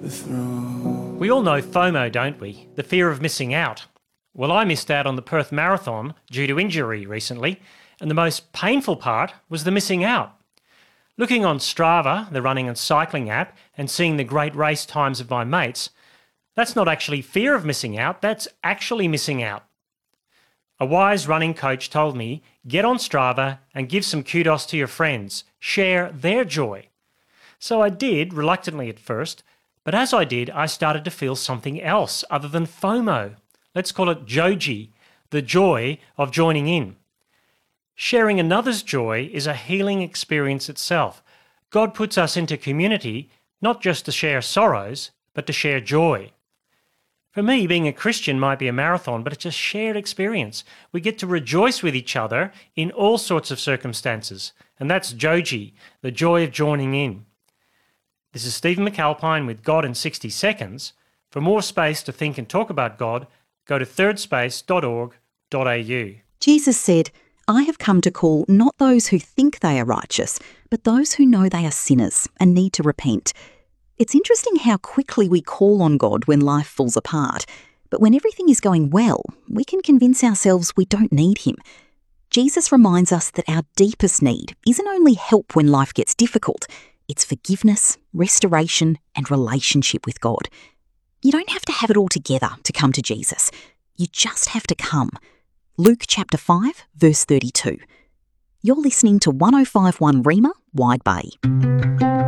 through. We all know FOMO, don't we? The fear of missing out. Well, I missed out on the Perth Marathon due to injury recently, and the most painful part was the missing out. Looking on Strava, the running and cycling app, and seeing the great race times of my mates, that's not actually fear of missing out, that's actually missing out. A wise running coach told me, get on Strava and give some kudos to your friends, share their joy. So I did, reluctantly at first, but as I did, I started to feel something else other than FOMO. Let's call it Joji, the joy of joining in. Sharing another's joy is a healing experience itself. God puts us into community, not just to share sorrows, but to share joy. For me, being a Christian might be a marathon, but it's a shared experience. We get to rejoice with each other in all sorts of circumstances, and that's Joji, the joy of joining in. This is Stephen McAlpine with God in 60 Seconds. For more space to think and talk about God, go to thirdspace.org.au. Jesus said, I have come to call not those who think they are righteous, but those who know they are sinners and need to repent. It's interesting how quickly we call on God when life falls apart, but when everything is going well, we can convince ourselves we don't need Him. Jesus reminds us that our deepest need isn't only help when life gets difficult, it's forgiveness, restoration, and relationship with God. You don't have to have it all together to come to Jesus. You just have to come. Luke chapter 5, verse 32. You're listening to 105.1 Rhema, Wide Bay.